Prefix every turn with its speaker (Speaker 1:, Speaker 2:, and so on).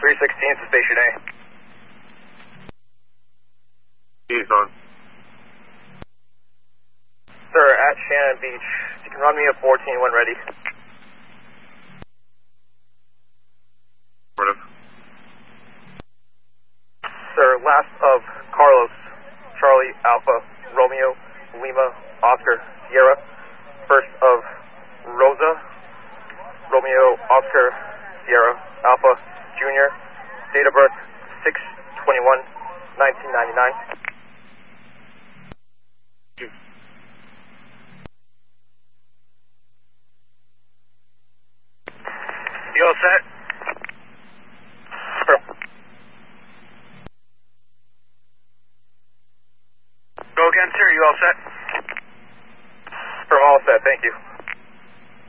Speaker 1: 316 to Station A.
Speaker 2: He's on.
Speaker 1: Sir, at Shannon Beach, you can run me a 14 when ready.
Speaker 2: Affirmative.
Speaker 1: Sir, last of Carlos, Charlie, Alpha, Romeo, Lima, Oscar, Sierra. First of Rosa, Romeo, Oscar, Sierra, Alpha, Junior. Date of birth 6/21/1999.
Speaker 2: You all set?
Speaker 1: Go again, sir. You all set? From all set. Thank you.